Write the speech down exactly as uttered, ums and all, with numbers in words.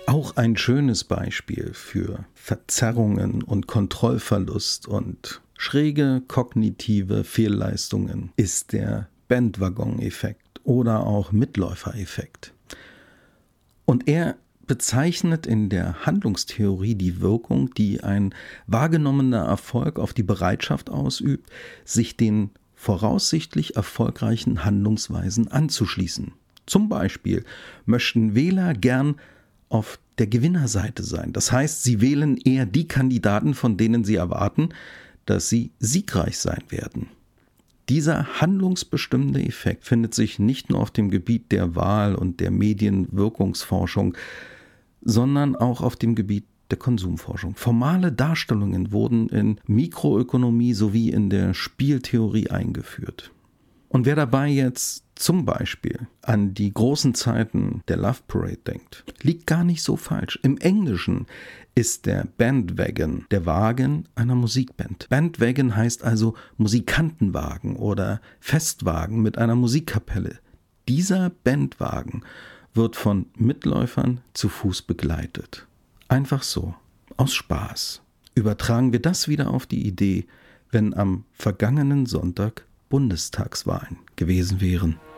Auch ein schönes Beispiel für Verzerrungen und Kontrollverlust und schräge kognitive Fehlleistungen ist der Bandwagon-Effekt oder auch Mitläufereffekt. Und er bezeichnet in der Handlungstheorie die Wirkung, die ein wahrgenommener Erfolg auf die Bereitschaft ausübt, sich den voraussichtlich erfolgreichen Handlungsweisen anzuschließen. Zum Beispiel möchten Wähler gern auf der Gewinnerseite sein. Das heißt, sie wählen eher die Kandidaten, von denen sie erwarten, dass sie siegreich sein werden. Dieser handlungsbestimmende Effekt findet sich nicht nur auf dem Gebiet der Wahl- und der Medienwirkungsforschung, sondern auch auf dem Gebiet der Konsumforschung. Formale Darstellungen wurden in Mikroökonomie sowie in der Spieltheorie eingeführt. Und wer dabei jetzt zum Beispiel an die großen Zeiten der Love Parade denkt, liegt gar nicht so falsch. Im Englischen ist der Bandwagon der Wagen einer Musikband. Bandwagon heißt also Musikantenwagen oder Festwagen mit einer Musikkapelle. Dieser Bandwagen wird von Mitläufern zu Fuß begleitet. Einfach so, aus Spaß. Übertragen wir das wieder auf die Idee, wenn am vergangenen Sonntag Bundestagswahlen gewesen wären.